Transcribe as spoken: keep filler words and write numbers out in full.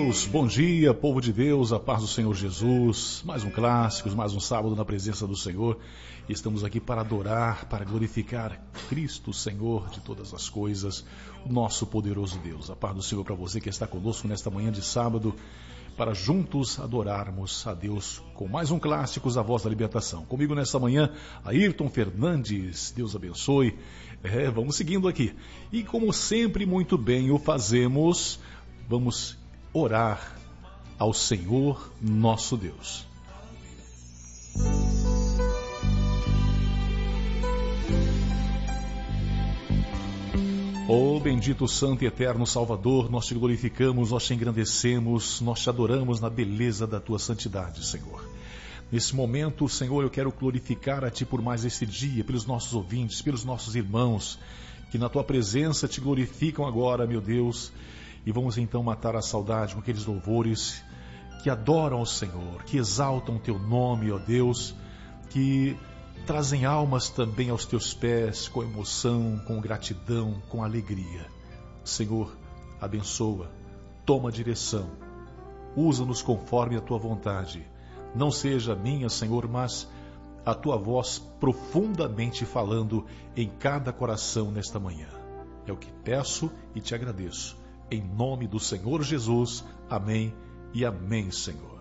Deus, bom dia, povo de Deus, a paz do Senhor Jesus, mais um Clássicos, mais um sábado na presença do Senhor. Estamos aqui para adorar, para glorificar Cristo, Senhor de todas as coisas, o nosso poderoso Deus. A paz do Senhor para você que está conosco nesta manhã de sábado, para juntos adorarmos a Deus com mais um Clássicos, a voz da libertação. Comigo nesta manhã, Ayrton Fernandes, Deus abençoe. É, vamos seguindo aqui. E como sempre, muito bem o fazemos, vamos orar ao Senhor nosso Deus. Oh, bendito, santo e eterno Salvador, nós te glorificamos, nós te engrandecemos, nós te adoramos na beleza da tua santidade, Senhor. Nesse momento, Senhor, eu quero glorificar a ti por mais esse dia, pelos nossos ouvintes, pelos nossos irmãos, que na tua presença te glorificam agora, meu Deus. E vamos então matar a saudade com aqueles louvores que adoram ao Senhor, que exaltam o teu nome, ó Deus, que trazem almas também aos teus pés com emoção, com gratidão, com alegria. Senhor, abençoa, toma direção, usa-nos conforme a tua vontade. Não seja a minha, Senhor, mas a tua voz profundamente falando em cada coração nesta manhã. É o que peço e te agradeço. Em nome do Senhor Jesus. Amém e amém, Senhor.